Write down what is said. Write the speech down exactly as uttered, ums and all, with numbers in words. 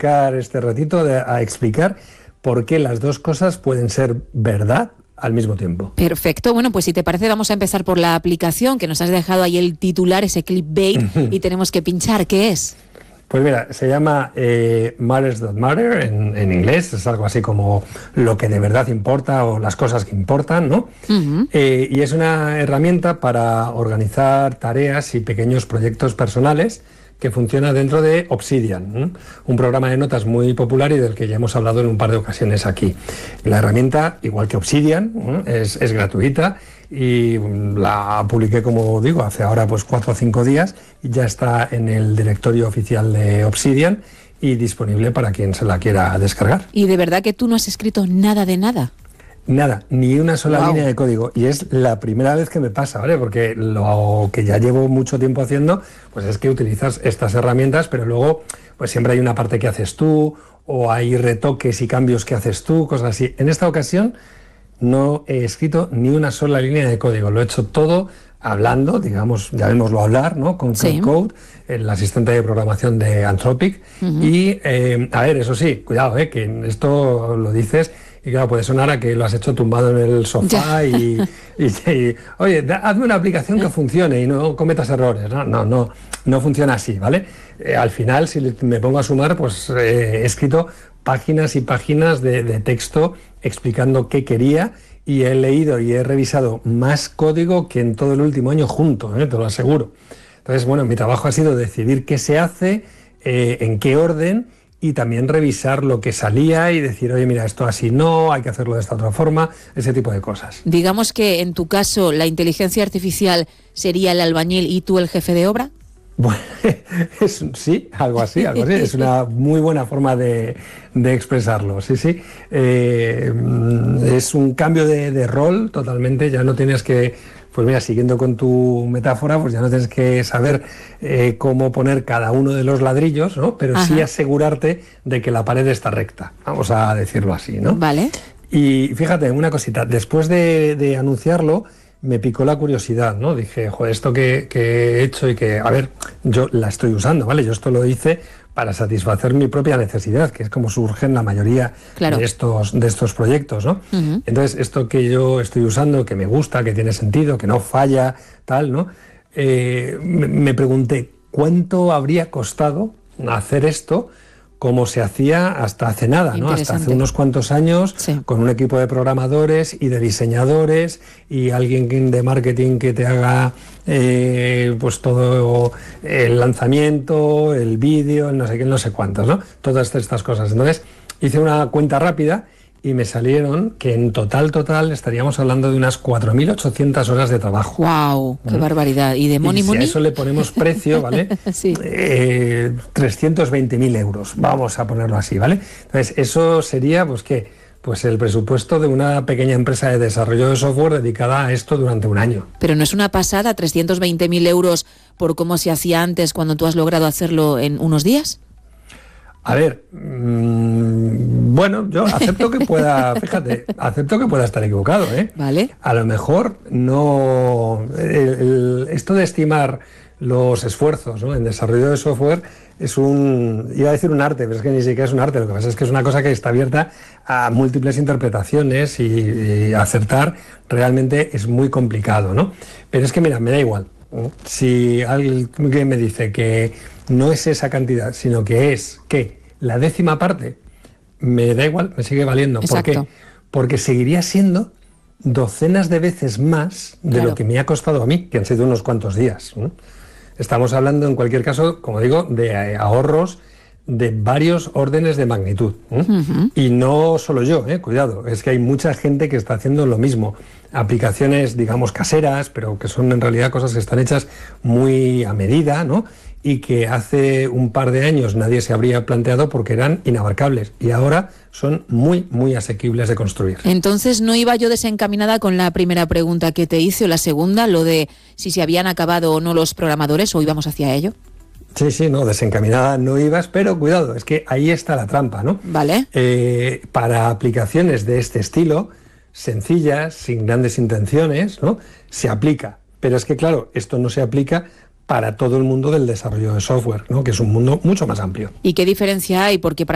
dedicar este ratito de, a explicar por qué las dos cosas pueden ser verdad al mismo tiempo. Perfecto. Bueno, pues si te parece vamos a empezar por la aplicación, que nos has dejado ahí el titular, ese clickbait, y tenemos que pinchar. ¿Qué es? Pues mira, se llama eh, Matters That Matter en, en inglés, es algo así como lo que de verdad importa o las cosas que importan, ¿no? Uh-huh. Eh, y es una herramienta para organizar tareas y pequeños proyectos personales que funciona dentro de Obsidian, ¿eh? Un programa de notas muy popular y del que ya hemos hablado en un par de ocasiones aquí. La herramienta, igual que Obsidian, ¿eh? es, es gratuita y la publiqué, como digo, hace ahora pues cuatro o cinco días y ya está en el directorio oficial de Obsidian y disponible para quien se la quiera descargar. ¿Y de verdad que tú no has escrito nada de nada? Nada, ni una sola Wow. línea de código. Y es la primera vez que me pasa, ¿vale? Porque lo que ya llevo mucho tiempo haciendo, pues es que utilizas estas herramientas, pero luego pues siempre hay una parte que haces tú, o hay retoques y cambios que haces tú, cosas así. En esta ocasión no he escrito ni una sola línea de código. Lo he hecho todo hablando, digamos, llamémoslo hablar, ¿no? Con sí. Code, el asistente de programación de Anthropic. Uh-huh. Y, eh, a ver, eso sí, cuidado, ¿eh? Que esto lo dices... Y claro, puede sonar a que lo has hecho tumbado en el sofá y, y, y, oye, da, hazme una aplicación que funcione y no cometas errores. No, no, no, no funciona así, ¿vale? Eh, al final, si me pongo a sumar, pues eh, he escrito páginas y páginas de, de texto explicando qué quería y he leído y he revisado más código que en todo el último año junto, ¿eh? Te lo aseguro. Entonces, bueno, mi trabajo ha sido decidir qué se hace, eh, en qué orden, y también revisar lo que salía y decir, oye, mira, esto así no, hay que hacerlo de esta otra forma, ese tipo de cosas. Digamos que en tu caso la inteligencia artificial sería el albañil y tú el jefe de obra. Bueno, es, sí, algo así, algo así. Es una muy buena forma de, de expresarlo, sí, sí. Eh, es un cambio de, de rol totalmente, ya no tienes que... Pues mira, siguiendo con tu metáfora, pues ya no tienes que saber eh, cómo poner cada uno de los ladrillos, ¿no? Pero Ajá. sí asegurarte de que la pared está recta, vamos a decirlo así, ¿no? Vale. Y fíjate, una cosita, después de, de anunciarlo, me picó la curiosidad, ¿no? Dije, joder, esto que, que he hecho y que, a ver, yo la estoy usando, ¿vale? Yo esto lo hice para satisfacer mi propia necesidad, que es como surgen la mayoría claro. de estos de estos proyectos, ¿no? Uh-huh. Entonces, esto que yo estoy usando, que me gusta, que tiene sentido, que no falla, tal, ¿no? Eh, me, me pregunté, ¿cuánto habría costado hacer esto como se hacía hasta hace nada, ¿no? Hasta hace unos cuantos años, sí. con un equipo de programadores y de diseñadores y alguien de marketing que te haga eh, pues todo el lanzamiento, el vídeo, el no sé qué, no sé cuántos, ¿no? Todas estas cosas. Entonces hice una cuenta rápida y me salieron que en total, total, estaríamos hablando de unas cuatro mil ochocientas horas de trabajo. ¡Wow! ¡Qué ¿Mm? barbaridad! ¿Y de money, y si money? a eso le ponemos precio, ¿vale? sí. eh, trescientos veinte mil euros, vamos a ponerlo así, ¿vale? Entonces, eso sería, pues, ¿qué? Pues el presupuesto de una pequeña empresa de desarrollo de software dedicada a esto durante un año. Pero no es una pasada, trescientos veinte mil euros por cómo se hacía antes cuando tú has logrado hacerlo en unos días. A ver, mmm, bueno, yo acepto que pueda, fíjate, acepto que pueda estar equivocado, ¿eh? Vale. A lo mejor no... El, el, esto de estimar los esfuerzos, ¿no? en desarrollo de software es un... Iba a decir un arte, pero es que ni siquiera es un arte. Lo que pasa es que es una cosa que está abierta a múltiples interpretaciones y, y acertar realmente es muy complicado, ¿no? Pero es que, mira, me da igual. Si alguien me dice que no es esa cantidad, sino que es, ¿qué? La décima parte, me da igual, me sigue valiendo. Exacto. ¿Por qué? Porque seguiría siendo docenas de veces más de claro. lo que me ha costado a mí, que han sido unos cuantos días, ¿no? Estamos hablando, en cualquier caso, como digo, de ahorros de varios órdenes de magnitud. ¿eh? Uh-huh. Y no solo yo, ¿eh? Cuidado, es que hay mucha gente que está haciendo lo mismo. Aplicaciones, digamos, caseras, pero que son en realidad cosas que están hechas muy a medida, ¿no? Y que hace un par de años nadie se habría planteado porque eran inabarcables y ahora son muy, muy asequibles de construir. Entonces no iba yo desencaminada con la primera pregunta que te hice o la segunda, lo de si se habían acabado o no los programadores o íbamos hacia ello. Sí, sí, no, desencaminada no ibas, pero cuidado, es que ahí está la trampa, ¿no? Vale. Eh, para aplicaciones de este estilo, sencillas, sin grandes intenciones, ¿no? Se aplica. Pero es que, claro, esto no se aplica para todo el mundo del desarrollo de software, ¿no? Que es un mundo mucho más amplio. ¿Y qué diferencia hay? Porque para